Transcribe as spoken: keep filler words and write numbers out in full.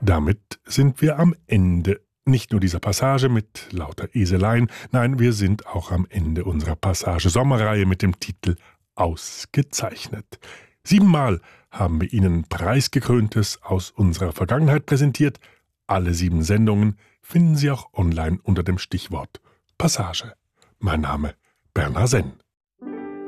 Damit sind wir am Ende. Nicht nur dieser Passage mit lauter Eseleien, nein, wir sind auch am Ende unserer Passage-Sommerreihe mit dem Titel Ausgezeichnet. Siebenmal haben wir Ihnen Preisgekröntes aus unserer Vergangenheit präsentiert. Alle sieben Sendungen finden Sie auch online unter dem Stichwort Passage. Mein Name Bernhard Senn.